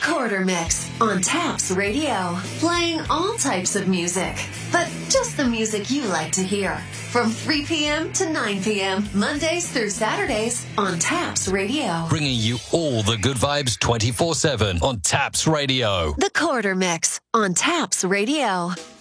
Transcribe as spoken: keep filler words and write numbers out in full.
Quarter Mix on Taps Radio. Playing all types of music, but just the music you like to hear. From three p.m. to nine p.m. Mondays through Saturdays on Taps Radio. Bringing you all the good vibes twenty-four seven on Taps Radio. The Quarter Mix on Taps Radio.